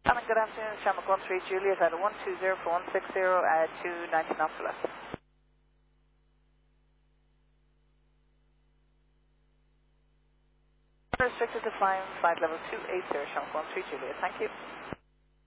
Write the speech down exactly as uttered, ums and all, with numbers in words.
Alan, good afternoon. Shamrock one three Juliet at one two zero for one six zero at two ninety knots for left. Restricted to flying flight level two eight zero, Shamrock one three Juliet. Thank you.